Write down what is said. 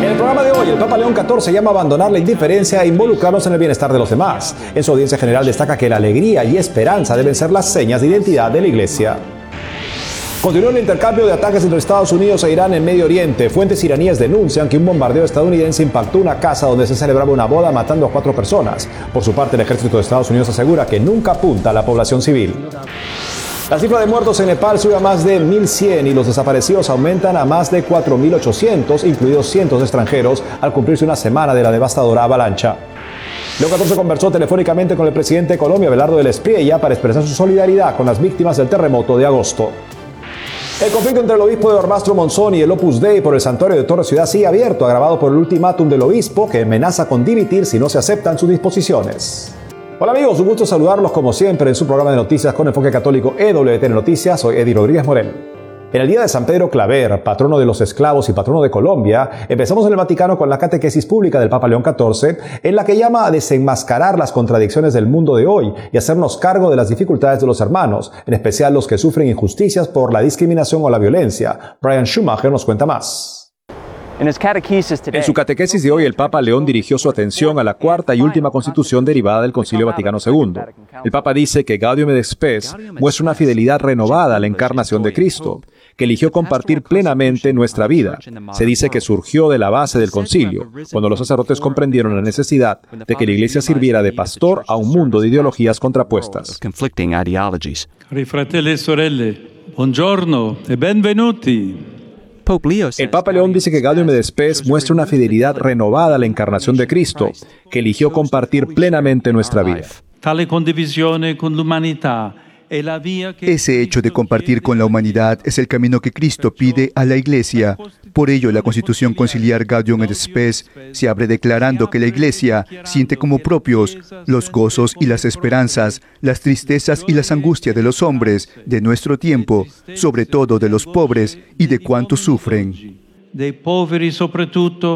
En el programa de hoy, el Papa León XIV llama a abandonar la indiferencia e involucrarnos en el bienestar de los demás. En su audiencia general destaca que la alegría y esperanza deben ser las señas de identidad de la Iglesia. Continúa el intercambio de ataques entre Estados Unidos e Irán en Medio Oriente. Fuentes iraníes denuncian que un bombardeo estadounidense impactó una casa donde se celebraba una boda, matando a 4 personas. Por su parte, el ejército de Estados Unidos asegura que nunca apunta a la población civil. La cifra de muertos en Nepal sube a más de 1.100 y los desaparecidos aumentan a más de 4.800, incluidos cientos de extranjeros, al cumplirse una semana de la devastadora avalancha. León XIV conversó telefónicamente con el presidente de Colombia, Abelardo del Espriella, para expresar su solidaridad con las víctimas del terremoto de agosto. El conflicto entre el obispo de Barbastro Monzón y el Opus Dei por el santuario de Torre Ciudad sigue abierto, agravado por el ultimátum del obispo, que amenaza con dimitir si no se aceptan sus disposiciones. Hola amigos, un gusto saludarlos como siempre en su programa de noticias con enfoque católico EWTN Noticias. Soy Eddie Rodríguez Morel. En el día de San Pedro Claver, patrono de los esclavos y patrono de Colombia, empezamos en el Vaticano con la catequesis pública del Papa León XIV, en la que llama a desenmascarar las contradicciones del mundo de hoy y hacernos cargo de las dificultades de los hermanos, en especial los que sufren injusticias por la discriminación o la violencia. Brian Schumacher nos cuenta más. En su catequesis de hoy, el Papa León dirigió su atención a la cuarta y última constitución derivada del Concilio Vaticano II. El Papa dice que Gaudium et Spes muestra una fidelidad renovada a la encarnación de Cristo, que eligió compartir plenamente nuestra vida. Se dice que surgió de la base del concilio, cuando los sacerdotes comprendieron la necesidad de que la Iglesia sirviera de pastor a un mundo de ideologías contrapuestas. Cari fratelli e sorelle, buongiorno e benvenuti. El Papa León dice que Gaudium et Spes muestra una fidelidad renovada a la encarnación de Cristo, que eligió compartir plenamente nuestra vida. Tale condivisione con l'umanità è la via che Ese hecho de compartir con la humanidad es el camino que Cristo pide a la Iglesia. Por ello, la Constitución Conciliar Gaudium et Spes se abre declarando que la Iglesia siente como propios los gozos y las esperanzas, las tristezas y las angustias de los hombres de nuestro tiempo, sobre todo de los pobres y de cuantos sufren. dei poveri soprattutto